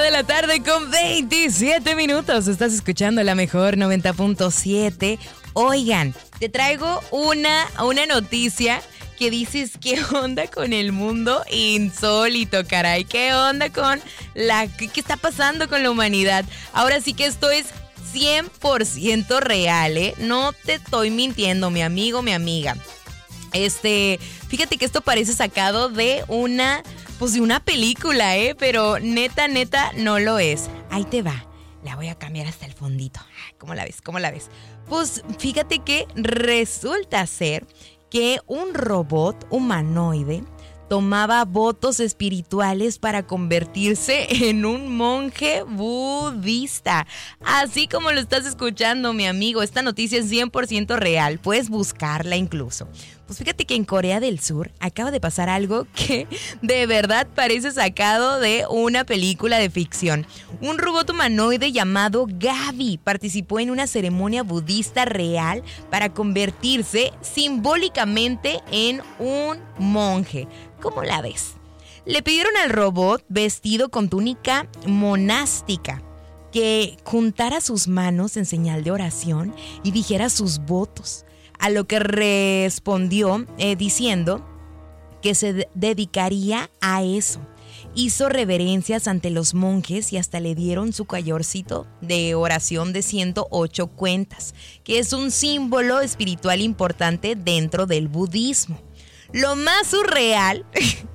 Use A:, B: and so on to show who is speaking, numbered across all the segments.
A: de la tarde con 27 minutos. Estás escuchando la mejor 90.7. Oigan, te traigo una noticia que dices, ¿qué onda con el mundo insólito, caray? ¿Qué onda con qué está pasando con la humanidad? Ahora sí que esto es 100% real, ¿eh? No te estoy mintiendo, mi amigo, mi amiga. Fíjate que esto parece sacado de una película, pero neta, no lo es. Ahí te va. La voy a cambiar hasta el fondito. ¿Cómo la ves? ¿Cómo la ves? Pues fíjate que resulta ser que un robot humanoide tomaba votos espirituales para convertirse en un monje budista. Así como lo estás escuchando, mi amigo, esta noticia es 100% real. Puedes buscarla incluso. Pues fíjate que en Corea del Sur acaba de pasar algo que de verdad parece sacado de una película de ficción. Un robot humanoide llamado Gaby participó en una ceremonia budista real para convertirse simbólicamente en un monje. ¿Cómo la ves? Le pidieron al robot vestido con túnica monástica que juntara sus manos en señal de oración y dijera sus votos. A lo que respondió diciendo que se dedicaría a eso. Hizo reverencias ante los monjes y hasta le dieron su collarcito de oración de 108 cuentas, que es un símbolo espiritual importante dentro del budismo. Lo más surreal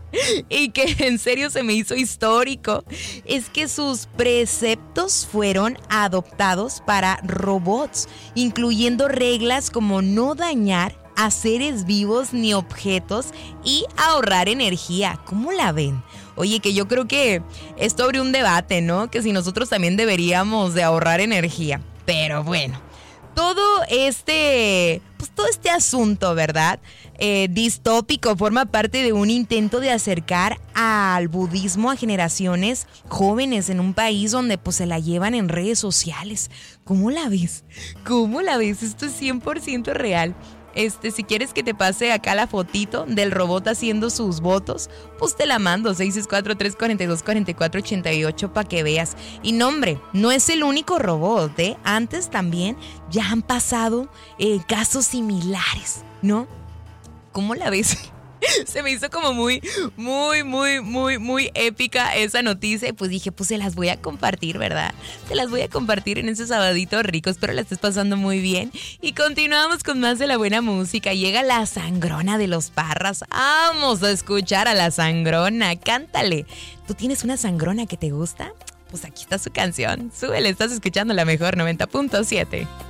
A: y que en serio se me hizo histórico es que sus preceptos fueron adoptados para robots, incluyendo reglas como no dañar a seres vivos ni objetos y ahorrar energía. ¿Cómo la ven? Oye, que yo creo que esto abre un debate, ¿no? Que si nosotros también deberíamos de ahorrar energía. Pero bueno, todo este asunto, ¿verdad? Distópico forma parte de un intento de acercar al budismo a generaciones jóvenes en un país donde pues se la llevan en redes sociales. ¿Cómo la ves? ¿Cómo la ves? Esto es 100% real. Si quieres que te pase acá la fotito del robot haciendo sus votos, pues te la mando, 664-342-4488 para que veas. Y no, hombre, no es el único robot, ¿eh? Antes también ya han pasado casos similares, ¿no? ¿Cómo la ves? Se me hizo como muy épica esa noticia. Y pues dije, pues se las voy a compartir, ¿verdad? Se las voy a compartir en ese sabadito rico. Espero la estés pasando muy bien. Y continuamos con más de la buena música. Llega la sangrona de los Parras. Vamos a escuchar a la sangrona. Cántale. ¿Tú tienes una sangrona que te gusta? Pues aquí está su canción. Súbele, estás escuchando la mejor 90.7.